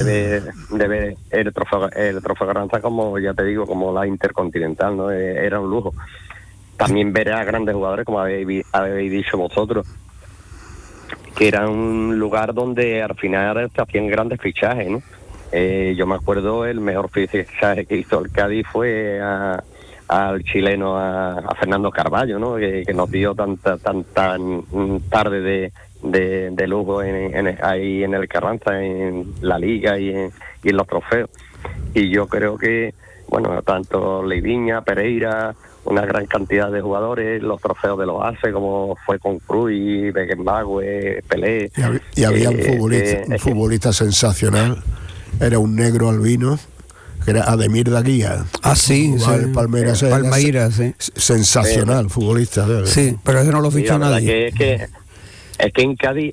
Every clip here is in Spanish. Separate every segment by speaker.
Speaker 1: de ver el trofeo Carranza, como ya te digo, como la Intercontinental, ¿no? Era un lujo. También ver a grandes jugadores, como habéis dicho vosotros, que era un lugar donde al final se hacían grandes fichajes, ¿no? Yo me acuerdo, el mejor fichaje que hizo el Cádiz fue al chileno, a Fernando Carballo, ¿no? Que nos dio tan tarde de lujo ahí en el Carranza, en la Liga y en los trofeos. Y yo creo que, bueno, tanto Leiviña, Pereira, una gran cantidad de jugadores, los trofeos de los ACE, como fue con Cruyff, Beckenbauer, Pelé.
Speaker 2: Y había un futbolista sensacional, era un negro albino, que era Ademir Daguía.
Speaker 3: Sí.
Speaker 2: El Palmeiras,
Speaker 3: sí.
Speaker 2: Sensacional futbolista.
Speaker 3: Sí, pero ese no lo fichó nadie.
Speaker 1: Es que en Cádiz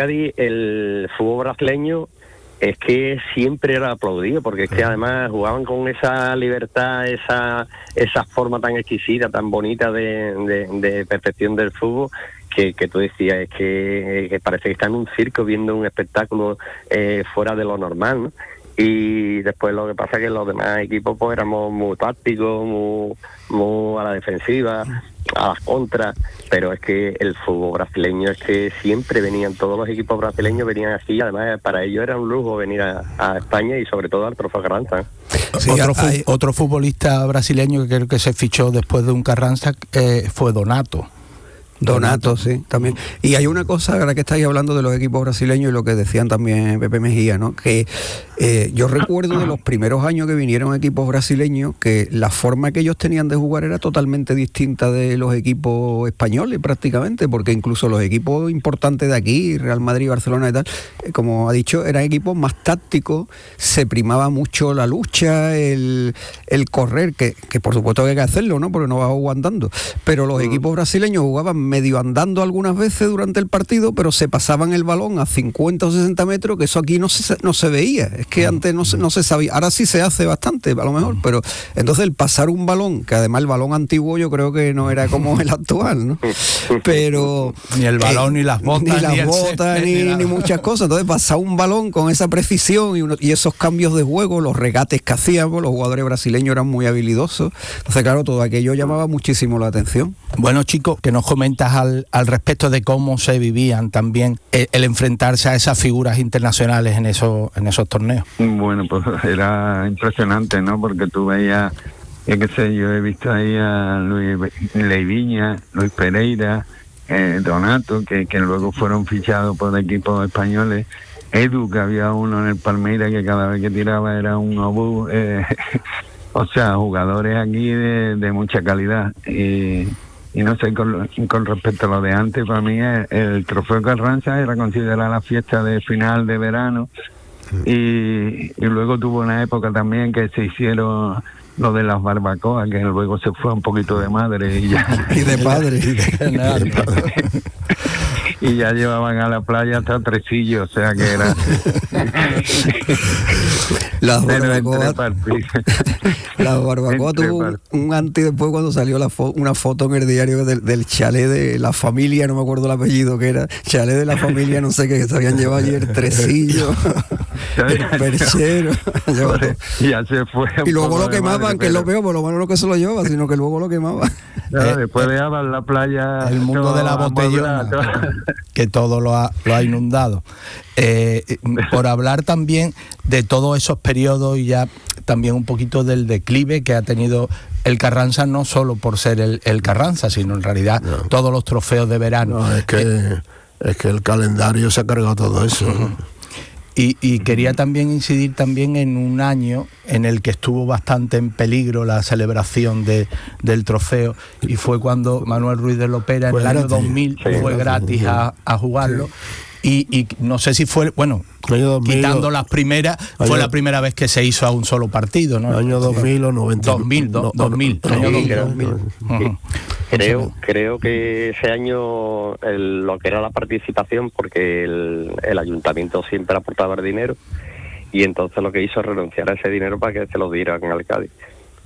Speaker 1: el fútbol brasileño es que siempre era aplaudido, porque es que además jugaban con esa libertad, esa forma tan exquisita, tan bonita de perfección del fútbol, que tú decías, es que parece que está en un circo viendo un espectáculo fuera de lo normal, ¿no? Y después lo que pasa es que los demás equipos pues éramos muy tácticos, muy a la defensiva, a las contras, pero es que el fútbol brasileño es que siempre todos los equipos brasileños venían aquí, además para ellos era un lujo venir a España y sobre todo al Trofeo Carranza.
Speaker 3: Sí, otro futbolista brasileño que creo que se fichó después de un Carranza fue Donato, sí, también. Y hay una cosa, ahora que estáis hablando de los equipos brasileños y lo que decían también Pepe Mejía, ¿no? Que yo recuerdo de los primeros años que vinieron equipos brasileños, que la forma que ellos tenían de jugar era totalmente distinta de los equipos españoles prácticamente, porque incluso los equipos importantes de aquí, Real Madrid, Barcelona y tal, como ha dicho, eran equipos más tácticos, se primaba mucho la lucha, el correr, que por supuesto que hay que hacerlo, ¿no? Porque no vas aguantando, pero los equipos brasileños jugaban medio andando algunas veces durante el partido, pero se pasaban el balón a 50 o 60 metros, que eso aquí no se veía. Es que antes no se sabía. Ahora sí se hace bastante, a lo mejor, pero entonces el pasar un balón, que además el balón antiguo yo creo que no era como el actual, ¿no? Pero
Speaker 4: ni el balón, ni las botas,
Speaker 3: ni muchas cosas. Entonces pasar un balón con esa precisión y esos cambios de juego, los regates que hacíamos, los jugadores brasileños eran muy habilidosos. Entonces, claro, todo aquello llamaba muchísimo la atención.
Speaker 4: Bueno, chicos, que nos comentas al respecto de cómo se vivían también el enfrentarse a esas figuras internacionales en esos torneos.
Speaker 5: Bueno, pues era impresionante, ¿no? Porque tú veías, yo he visto ahí a Luis Leiviña, Luis Pereira, Donato, que luego fueron fichados por equipos españoles. Edu, que había uno en el Palmeiras que cada vez que tiraba era un obús. O sea, jugadores aquí de mucha calidad. Y no sé, con respecto a lo de antes, para mí el Trofeo Carranza era considerada la fiesta de final de verano, y luego tuvo una época también que se hicieron lo de las barbacoas, que luego se fue un poquito de madre y ya
Speaker 3: y de padre
Speaker 5: y ya llevaban a la playa hasta Tresillo, o sea que era
Speaker 3: las barbacoas tuvo un antes y después cuando salió una foto en el diario del chalet de la familia, no me acuerdo el apellido que era, chalet de la familia, no sé qué, se habían llevado allí el Tresillo, el perchero,
Speaker 5: ya se fue.
Speaker 3: Y luego lo quemaban, que es lo peor, por lo menos no que se lo llevaba, sino que luego lo quemaban.
Speaker 5: Después dejaban la playa,
Speaker 4: el mundo de la botellona, que todo lo ha inundado. Por hablar también de todos esos periodos y ya también un poquito del declive que ha tenido el Carranza, no solo por ser el Carranza, sino en realidad todos los trofeos de verano.
Speaker 2: No, es que el calendario se ha cargado todo eso.
Speaker 4: Y quería también incidir también en un año en el que estuvo bastante en peligro la celebración del trofeo, y fue cuando Manuel Ruiz de Lopera en el año 2000 fue gratis a jugarlo. Y no sé si fue, bueno, 2000, quitando las primeras, fue la primera vez que se hizo a un solo partido, ¿no?
Speaker 2: Año 2000 o 90.
Speaker 4: 2000.
Speaker 1: Creo que ese año lo que era la participación, porque el ayuntamiento siempre aportaba el dinero, y entonces lo que hizo es renunciar a ese dinero para que se lo dieran al Cádiz.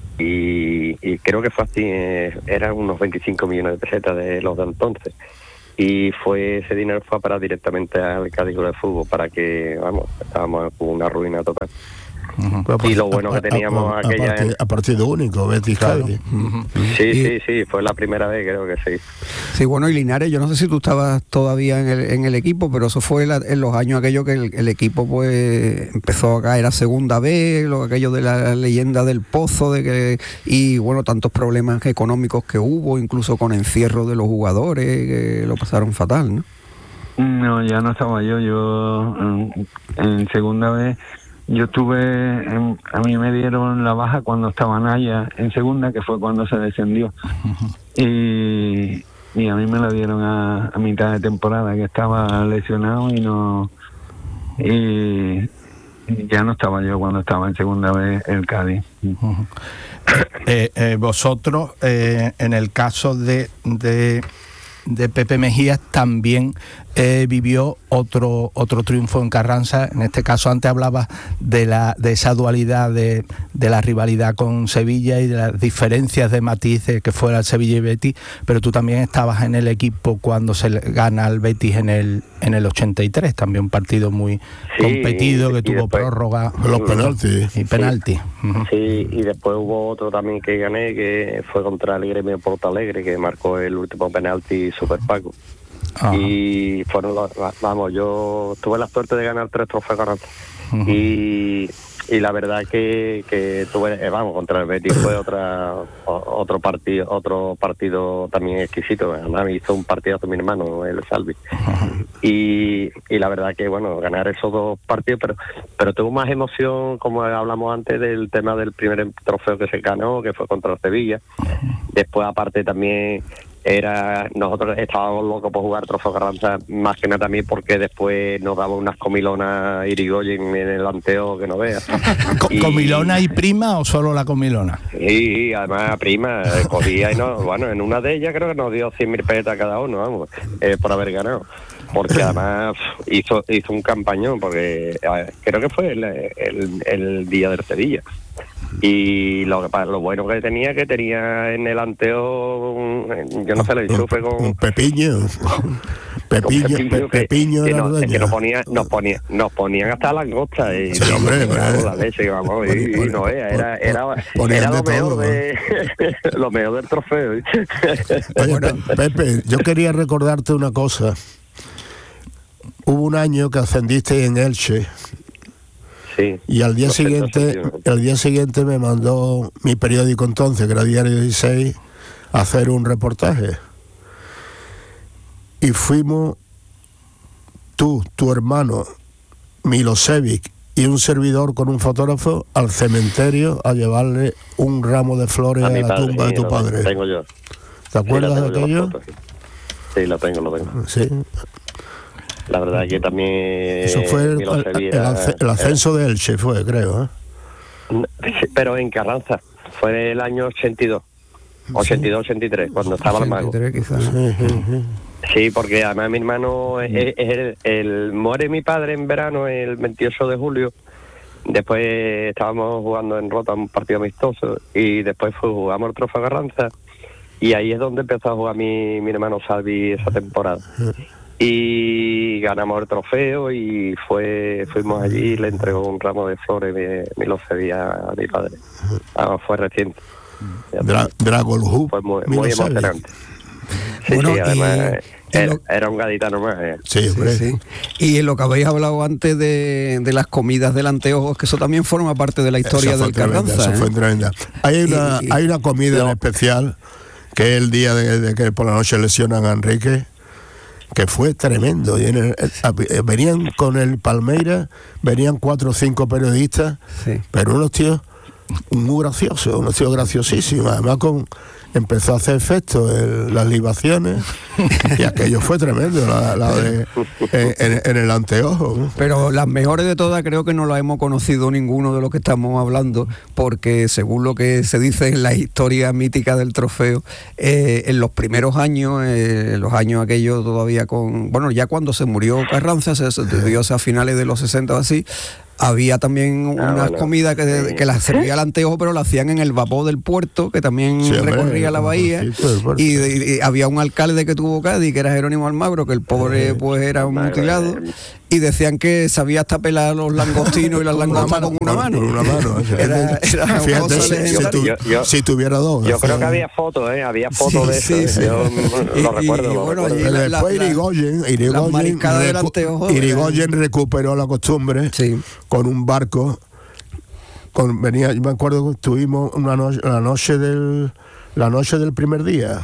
Speaker 1: Y creo que fue así, eran unos 25 millones de pesetas de los de entonces. y ese dinero fue para directamente al Cádiz Club de Fútbol, para que, estábamos con una ruina total. Y lo bueno que teníamos
Speaker 2: a partido único, Betis Cádiz.
Speaker 1: Sí, fue la primera vez, creo que sí.
Speaker 3: Sí, bueno, y Linares, yo no sé si tú estabas todavía en el equipo, pero eso fue en los años aquellos que el equipo pues empezó a caer a segunda vez, aquello de la leyenda del pozo, y bueno, tantos problemas económicos que hubo, incluso con encierro de los jugadores, que lo pasaron fatal, ¿no?
Speaker 5: No, ya no estaba yo en segunda vez. Yo a mí me dieron la baja cuando estaba Naya en segunda, que fue cuando se descendió. Y a mí me la dieron a mitad de temporada, que estaba lesionado y ya no estaba yo cuando estaba en segunda vez el Cádiz.
Speaker 4: Vosotros, en el caso de Pepe Mejías, también vivió otro triunfo en Carranza. En este caso, antes hablabas de esa dualidad de la rivalidad con Sevilla y de las diferencias de matices que fuera el Sevilla y Betis, pero tú también estabas en el equipo cuando se gana al Betis en el 83, también un partido muy competido, que tuvo después, prórroga,
Speaker 2: los penaltis
Speaker 4: y penaltis.
Speaker 1: Sí, y después hubo otro también que gané, que fue contra el Gremio Portalegre, que marcó el último penalti Super Paco. Ajá. Y fueron yo tuve la suerte de ganar 3 trofeos Carranza. Y la verdad que tuve, contra el Betis fue otro partido también exquisito. Además me hizo un partidazo mi hermano, el Salvi. Y la verdad que ganar esos 2 partidos, pero tuvo más emoción, como hablamos antes, del tema del primer trofeo que se ganó, que fue contra el Sevilla. Después aparte también nosotros estábamos locos por jugar trofeo Carranza, más que nada también porque después nos daba unas comilonas Irigoyen en el anteo que no veas.
Speaker 4: ¿Comilona y prima o solo la comilona?
Speaker 1: Sí, además prima, cogía y en una de ellas creo que nos dio 100.000 pesetas cada uno, por haber ganado. Porque además hizo un campañón, porque creo que fue el día del Sevilla. Y lo bueno que tenía en el anteo, yo no sé, le enchufe con
Speaker 2: Pepiño
Speaker 1: que nos ponían hasta las langostas y
Speaker 2: sí, hombre,
Speaker 1: la leche que vamos y no era lo mejor lo mejor del trofeo.
Speaker 2: Oye, Pepe, yo quería recordarte una cosa. Hubo un año que ascendiste en Elche.
Speaker 1: Sí,
Speaker 2: y al día siguiente me mandó mi periódico entonces, que era Diario 16, a hacer un reportaje. Y fuimos tú, tu hermano, Milosevic y un servidor con un fotógrafo al cementerio a llevarle un ramo de flores a la tumba de tu padre.
Speaker 1: Tengo yo.
Speaker 2: ¿Te acuerdas de aquello?
Speaker 1: Sí, lo tengo.
Speaker 2: Sí.
Speaker 1: La verdad que también...
Speaker 2: Eso fue el ascenso de Elche, creo,
Speaker 1: Pero en Carranza, fue el año 82, 82-83, cuando estaba el mago. Sí, porque además mi hermano muere mi padre en verano, el 28 de julio. Después estábamos jugando en Rota un partido amistoso y después jugamos el trofeo Carranza y ahí es donde empezó a jugar mi hermano Salvi esa temporada. Y ganamos el trofeo y fuimos allí y le entregó un ramo de flores a mi padre. Fue reciente.
Speaker 2: Dragon Hoop.
Speaker 1: Fue muy emocionante. Sí, además era un gaditano más.
Speaker 2: Sí.
Speaker 3: Y en lo que habéis hablado antes de las comidas del Anteojos, que eso también forma parte de la historia del Carranza.
Speaker 2: Eso fue tremenda. Hay una comida en especial, que es el día de que por la noche lesionan a Enrique, que fue tremendo. Y venían con el Palmeiras, venían 4 o 5 periodistas, pero unos tíos muy graciosos, unos tíos graciosísimos, además empezó a hacer efecto las libaciones y aquello fue tremendo, en el Anteojo.
Speaker 3: Pero las mejores de todas creo que no las hemos conocido ninguno de los que estamos hablando, porque según lo que se dice en la historia mítica del trofeo, en los primeros años, los años aquellos todavía ya cuando se murió Carranza, se dio a finales de los 60 o así, Había también unas comidas que las servía el Anteojo, pero la hacían en el vapor del puerto, que también recorría la bahía, y había un alcalde que tuvo Cádiz, que era Jerónimo Almagro, que el pobre pues era un mutilado, y decían que sabía hasta pelar los langostinos y las langostas con una mano.
Speaker 2: Con una mano.
Speaker 3: Era
Speaker 2: fíjate, si tuviera dos.
Speaker 1: Yo creo que había fotos, había fotos de eso.
Speaker 3: Sí.
Speaker 1: Yo lo recuerdo.
Speaker 3: Y bueno, allí
Speaker 2: después Irigoyen recuperó la costumbre con un barco. Yo me acuerdo que estuvimos la noche del primer día,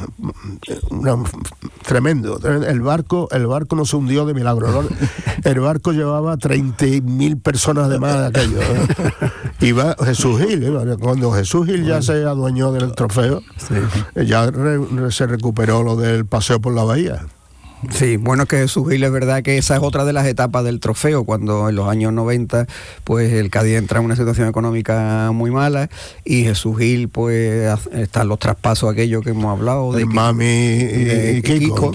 Speaker 2: tremendo. El barco no se hundió de milagro, ¿no? El barco llevaba 30.000 personas de más de aquello, ¿eh? Iba Jesús Gil, cuando Jesús Gil ya se adueñó del trofeo, ya se recuperó lo del paseo por la bahía.
Speaker 3: Sí, bueno, que Jesús Gil, es verdad que esa es otra de las etapas del trofeo, cuando en los años 90 pues el Cádiz entra en una situación económica muy mala y Jesús Gil pues están los traspasos aquellos que hemos hablado de
Speaker 2: Mami y Kiko.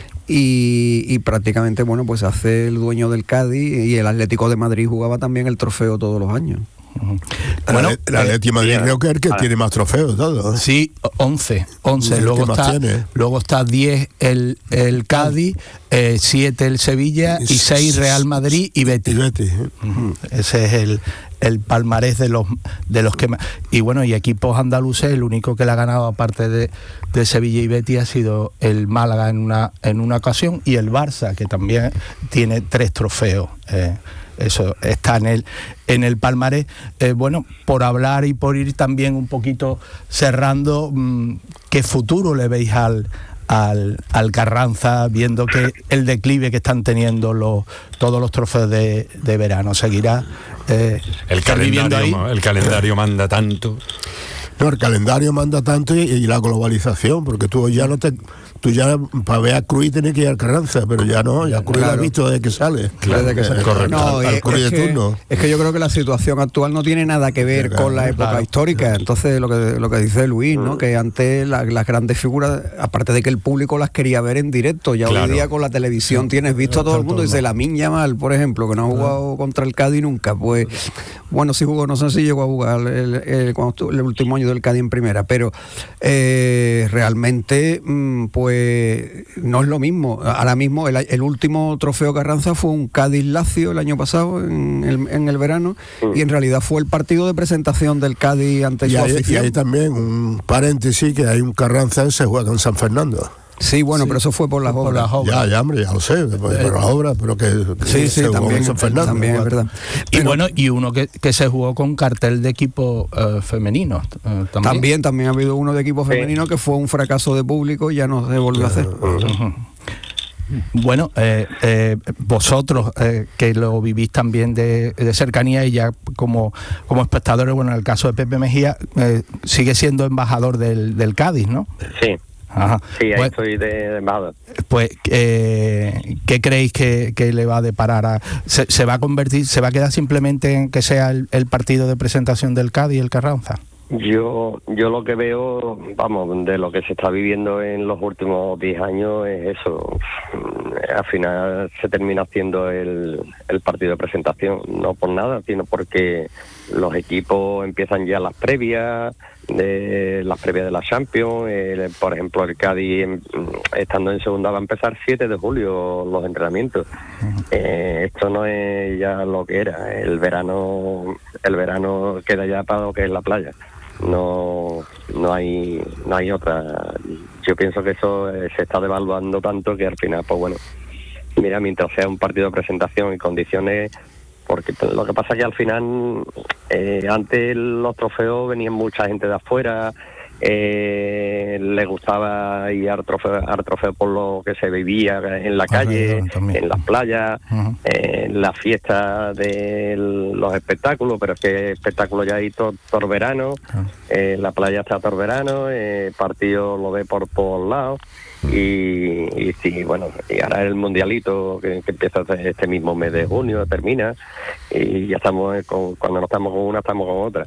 Speaker 3: Y prácticamente bueno pues hace el dueño del Cádiz, y el Atlético de Madrid jugaba también el trofeo todos los años.
Speaker 2: Bueno, el Atlético de Madrid creo que es el que tiene más trofeos todo, ¿eh?
Speaker 4: Sí, 11. Luego está 10 el Cádiz, 7 el Sevilla y 6 Real Madrid y Betis. Ese es el palmarés de los que más. Y bueno, y equipos andaluces, el único que le ha ganado aparte de Sevilla y Betis ha sido el Málaga en una ocasión, y el Barça, que también tiene 3 trofeos. Eso está en el palmarés. Bueno, por hablar y por ir también un poquito cerrando, ¿qué futuro le veis al Carranza, viendo que el declive que están teniendo todos los trofeos de verano? ¿Seguirá
Speaker 6: el calendario manda tanto?
Speaker 2: No, el calendario manda tanto y la globalización, porque tú ya para ver a Cruz tienes que ir al Carranza, pero ya no, ya Cruz ha visto desde que sale.
Speaker 6: Correcto.
Speaker 3: No, es que yo creo que la situación actual no tiene nada que ver con la época histórica. Entonces, lo que dice Luis, ¿no? Que antes las grandes figuras, aparte de que el público las quería ver en directo, ya hoy día con la televisión tienes visto a todo el mundo. Dice Lamine Yamal, por ejemplo, que no ha jugado contra el Cádiz nunca, pues bueno, sí jugó, no sé si llegó a jugar el último año del Cádiz en primera, pero realmente pues no es lo mismo. Ahora mismo el último trofeo Carranza fue un Cádiz-Lazio el año pasado en el verano, y en realidad fue el partido de presentación del Cádiz ante su afición.
Speaker 2: Y hay también un paréntesis, que hay un Carranza que se juega en San Fernando.
Speaker 3: Sí, bueno, pero eso fue por las obras.
Speaker 2: Ya, hombre, ya lo sé, por las obras, pero que se jugó en San Fernando.
Speaker 3: También es verdad.
Speaker 4: Y bueno, y uno que se jugó con cartel de equipo femenino.
Speaker 3: También ha habido uno de equipo femenino que fue un fracaso de público y ya no se volvió a hacer.
Speaker 4: Bueno, vosotros que lo vivís también de cercanía y ya como espectadores, bueno, en el caso de Pepe Mejía, sigue siendo embajador del Cádiz, ¿no?
Speaker 1: Sí.
Speaker 4: Ajá.
Speaker 1: Sí, ahí estoy de embajador.
Speaker 4: Pues, ¿qué creéis que le va a deparar? ¿Se va a convertir, se va a quedar simplemente en que sea el partido de presentación del Cádiz, el Carranza?
Speaker 1: Yo lo que veo, vamos, de lo que se está viviendo en los últimos 10 años es eso. Al final se termina haciendo el partido de presentación, no por nada, sino porque los equipos empiezan ya las previas de la Champions. Por ejemplo, el Cádiz, estando en segunda, va a empezar 7 de julio los entrenamientos. Esto no es ya lo que era. El verano queda ya para lo que es la playa. No hay otra. Yo pienso que eso se está devaluando tanto que al final, pues bueno, mira, mientras sea un partido de presentación y condiciones, porque lo que pasa es que al final antes los trofeos venían mucha gente de afuera, le gustaba ir al trofeo por lo que se vivía en la calle, en las playas, en las fiestas de los espectáculos, pero es que espectáculos ya hay todo verano, la playa está todo verano, partido lo ve por lados. Y sí, bueno, y ahora el mundialito que empieza este mismo mes de junio, termina, y ya estamos cuando no estamos con una, estamos con otra.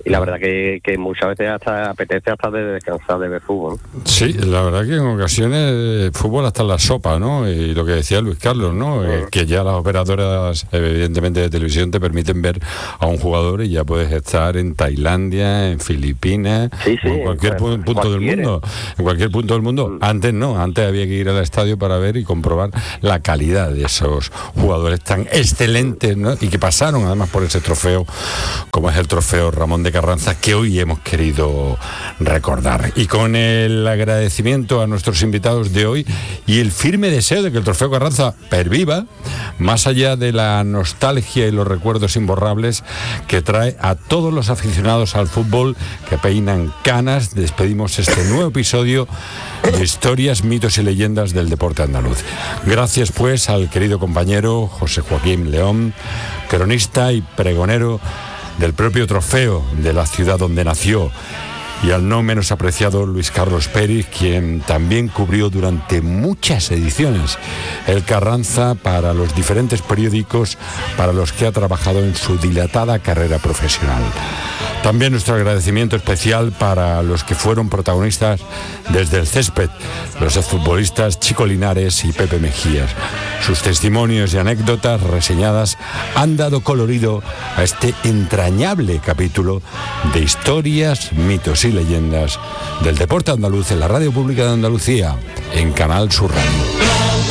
Speaker 1: y la verdad que muchas veces hasta apetece hasta de descansar de ver fútbol, ¿no?
Speaker 6: Sí, la verdad que en ocasiones fútbol hasta en la sopa, ¿no? Y lo que decía Luis Carlos, ¿no? Que ya las operadoras, evidentemente, de televisión te permiten ver a un jugador y ya puedes estar en Tailandia, en Filipinas, o en cualquier punto del mundo. En cualquier punto del mundo. Antes no, antes había que ir al estadio para ver y comprobar la calidad de esos jugadores tan excelentes, ¿no? Y que pasaron además por ese trofeo, como es el trofeo Ramón de Carranza, que hoy hemos querido recordar. Y con el agradecimiento a nuestros invitados de hoy y el firme deseo de que el trofeo Carranza perviva, más allá de la nostalgia y los recuerdos imborrables que trae a todos los aficionados al fútbol que peinan canas, despedimos este nuevo episodio de Historias, Mitos y Leyendas del Deporte Andaluz. Gracias pues al querido compañero José Joaquín León, cronista y pregonero del propio trofeo de la ciudad donde nació, y al no menos apreciado Luis Carlos Pérez, quien también cubrió durante muchas ediciones el Carranza para los diferentes periódicos para los que ha trabajado en su dilatada carrera profesional. También nuestro agradecimiento especial para los que fueron protagonistas desde el césped, los exfutbolistas Chico Linares y Pepe Mejías. Sus testimonios y anécdotas reseñadas han dado colorido a este entrañable capítulo de Historias, Mitos y Leyendas del Deporte Andaluz en la Radio Pública de Andalucía, en Canal Sur Radio.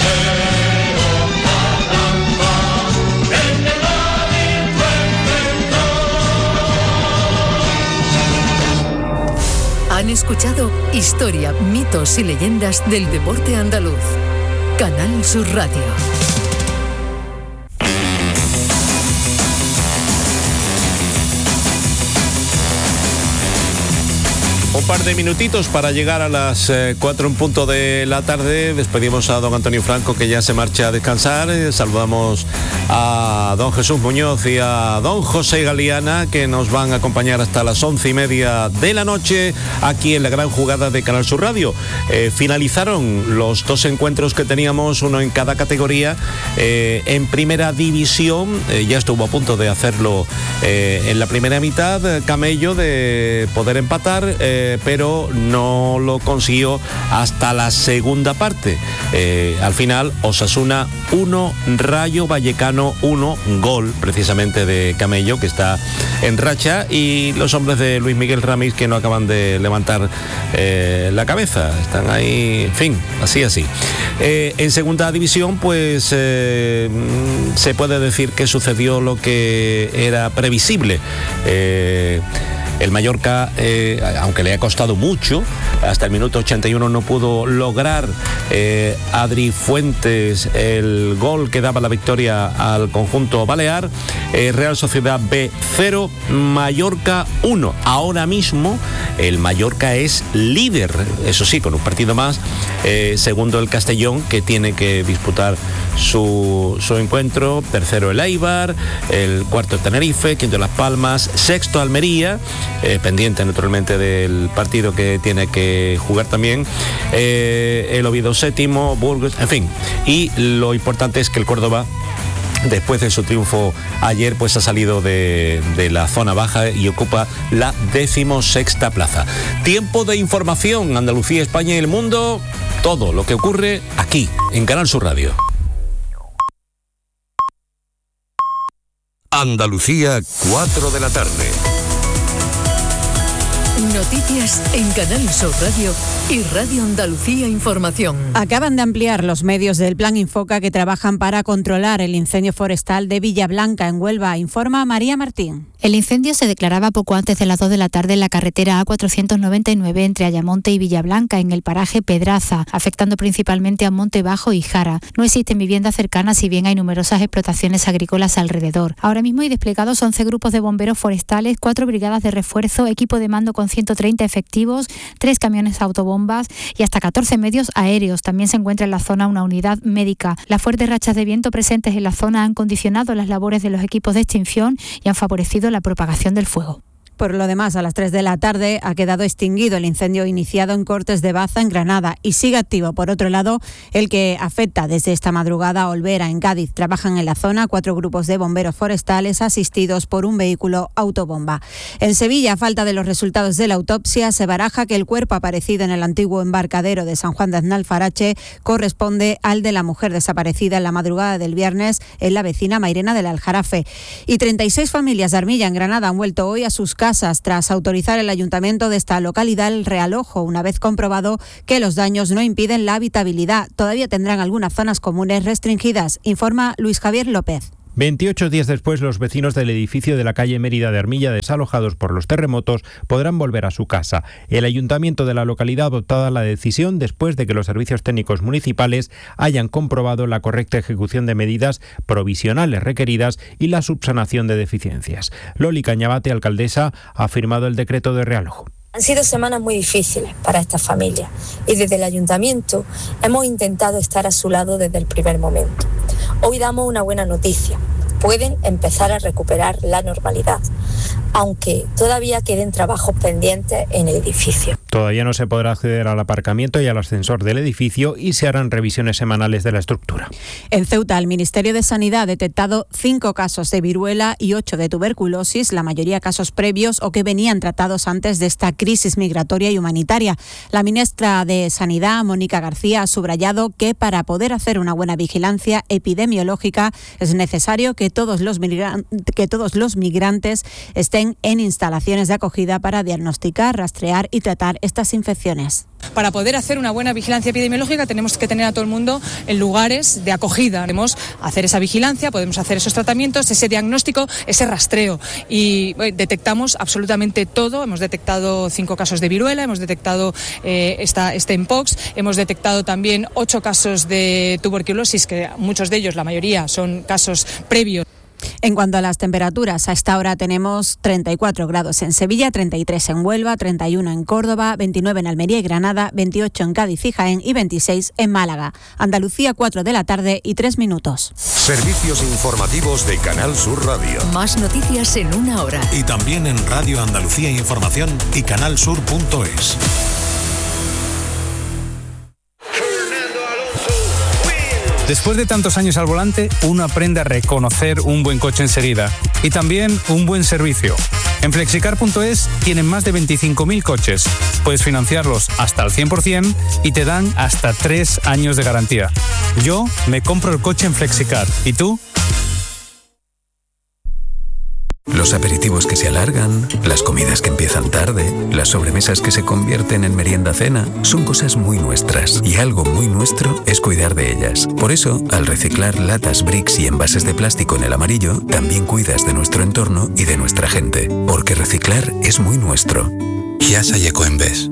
Speaker 7: Han escuchado Historia, Mitos y Leyendas del Deporte Andaluz. Canal Sur Radio.
Speaker 8: Un par de minutitos para llegar a las 4 en punto de la tarde. Despedimos a don Antonio Franco, que ya se marcha a descansar. Saludamos a don Jesús Muñoz y a don José Galeana, que nos van a acompañar hasta las 11:30 de la noche aquí en la gran jugada de Canal Sur Radio. Finalizaron los dos encuentros que teníamos, uno en cada categoría. En primera división, ya estuvo a punto de hacerlo en la primera mitad, Camello, de poder empatar, pero no lo consiguió hasta la segunda parte. Al final, Osasuna 1, Rayo Vallecano 1, gol precisamente de Camello, que está en racha, y los hombres de Luis Miguel Ramis, que no acaban de levantar la cabeza, están ahí, en fin, así. En segunda división, pues se puede decir que sucedió lo que era previsible. El Mallorca, aunque le ha costado mucho, hasta el minuto 81 no pudo lograr Adri Fuentes el gol que daba la victoria al conjunto balear. Real Sociedad B 0, Mallorca 1. Ahora mismo el Mallorca es líder, eso sí, con un partido más, segundo el Castellón, que tiene que disputar su encuentro, tercero el Eibar, el cuarto el Tenerife, quinto Las Palmas, sexto Almería, pendiente naturalmente del partido que tiene que jugar también, el Oviedo séptimo, Burgos, en fin. Y lo importante es que el Córdoba, después de su triunfo ayer, pues ha salido de la zona baja y ocupa la 16ª plaza. Tiempo de información, Andalucía, España y el mundo, todo lo que ocurre aquí, en Canal Sur Radio.
Speaker 9: Andalucía, 4 de la tarde.
Speaker 7: Noticias en Canal Sur Radio y Radio Andalucía Información.
Speaker 10: Acaban de ampliar los medios del Plan Infoca que trabajan para controlar el incendio forestal de Villablanca, en Huelva, informa María Martín.
Speaker 11: El incendio se declaraba poco antes de las 2 de la tarde en la carretera A499 entre Ayamonte y Villablanca, en el paraje Pedraza, afectando principalmente a Monte Bajo y Jara. No existen viviendas cercanas, si bien hay numerosas explotaciones agrícolas alrededor. Ahora mismo hay desplegados 11 grupos de bomberos forestales, 4 brigadas de refuerzo, equipo de mando con 130 efectivos, 3 camiones autobombas y hasta 14 medios aéreos. También se encuentra en la zona una unidad médica. Las fuertes rachas de viento presentes en la zona han condicionado las labores de los equipos de extinción y han favorecido la propagación del fuego.
Speaker 10: Por lo demás, a las 3 de la tarde ha quedado extinguido el incendio iniciado en Cortes de Baza, en Granada, y sigue activo, por otro lado, el que afecta desde esta madrugada a Olvera, en Cádiz. Trabajan en la zona 4 grupos de bomberos forestales asistidos por un vehículo autobomba. En Sevilla, a falta de los resultados de la autopsia, se baraja que el cuerpo aparecido en el antiguo embarcadero de San Juan de Aznalfarache corresponde al de la mujer desaparecida en la madrugada del viernes en la vecina Mairena del Aljarafe. Y 36 familias de Armilla, en Granada, han vuelto hoy a sus casas tras autorizar el ayuntamiento de esta localidad el realojo, una vez comprobado que los daños no impiden la habitabilidad. Todavía tendrán algunas zonas comunes restringidas, informa Luis Javier López.
Speaker 12: 28 días después, los vecinos del edificio de la calle Mérida de Armilla, desalojados por los terremotos, podrán volver a su casa. El ayuntamiento de la localidad ha adoptado la decisión después de que los servicios técnicos municipales hayan comprobado la correcta ejecución de medidas provisionales requeridas y la subsanación de deficiencias. Loli Cañabate, alcaldesa, ha firmado el decreto de realojo.
Speaker 13: Han sido semanas muy difíciles para estas familias y desde el ayuntamiento hemos intentado estar a su lado desde el primer momento. Hoy damos una buena noticia. Pueden empezar a recuperar la normalidad, aunque todavía queden trabajos pendientes en el edificio.
Speaker 12: Todavía no se podrá acceder al aparcamiento y al ascensor del edificio y se harán revisiones semanales de la estructura.
Speaker 10: En Ceuta, el Ministerio de Sanidad ha detectado 5 casos de viruela y 8 de tuberculosis, la mayoría casos previos o que venían tratados antes de esta crisis migratoria y humanitaria. La ministra de Sanidad, Mónica García, ha subrayado que para poder hacer una buena vigilancia epidemiológica es necesario que todos los migrantes estén en instalaciones de acogida para diagnosticar, rastrear y tratar estas infecciones.
Speaker 14: Para poder hacer una buena vigilancia epidemiológica tenemos que tener a todo el mundo en lugares de acogida. Podemos hacer esa vigilancia, podemos hacer esos tratamientos, ese diagnóstico, ese rastreo y detectamos absolutamente todo. Hemos detectado 5 casos de viruela, hemos detectado este mpox, hemos detectado también 8 casos de tuberculosis, que muchos de ellos, la mayoría, son casos previos.
Speaker 10: En cuanto a las temperaturas, a esta hora tenemos 34 grados en Sevilla, 33 en Huelva, 31 en Córdoba, 29 en Almería y Granada, 28 en Cádiz y Jaén y 26 en Málaga. Andalucía, 4 de la tarde y 3 minutos.
Speaker 9: Servicios informativos de Canal Sur Radio.
Speaker 7: Más noticias en una hora.
Speaker 15: Y también en Radio Andalucía Información y canalsur.es.
Speaker 16: Después de tantos años al volante, uno aprende a reconocer un buen coche enseguida y también un buen servicio. En flexicar.es tienen más de 25.000 coches. Puedes financiarlos hasta al 100% y te dan hasta 3 años de garantía. Yo me compro el coche en Flexicar. ¿Y tú?
Speaker 17: Los aperitivos que se alargan, las comidas que empiezan tarde, las sobremesas que se convierten en merienda-cena, son cosas muy nuestras y algo muy nuestro es cuidar de ellas. Por eso, al reciclar latas, bricks y envases de plástico en el amarillo, también cuidas de nuestro entorno y de nuestra gente, porque reciclar es muy nuestro.
Speaker 15: Chiasa y Ecoembes.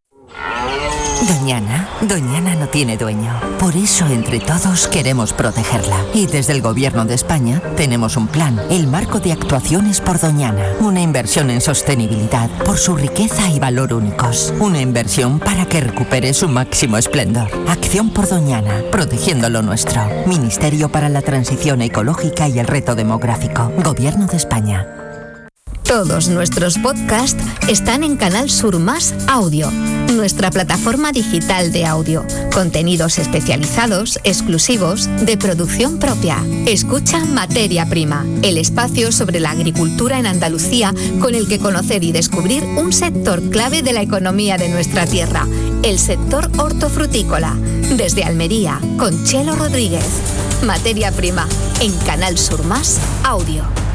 Speaker 18: Doñana no tiene dueño. Por eso, entre todos, queremos protegerla. Y desde el Gobierno de España tenemos un plan, el Marco de Actuaciones por Doñana. Una inversión en sostenibilidad por su riqueza y valor únicos. Una inversión para que recupere su máximo esplendor. Acción por Doñana, protegiendo lo nuestro. Ministerio para la Transición Ecológica y el Reto Demográfico. Gobierno de España.
Speaker 19: Todos nuestros podcasts están en Canal Sur Más Audio, nuestra plataforma digital de audio. Contenidos especializados, exclusivos, de producción propia. Escucha Materia Prima, el espacio sobre la agricultura en Andalucía con el que conocer y descubrir un sector clave de la economía de nuestra tierra, el sector hortofrutícola. Desde Almería, con Chelo Rodríguez. Materia Prima, en Canal Sur Más Audio.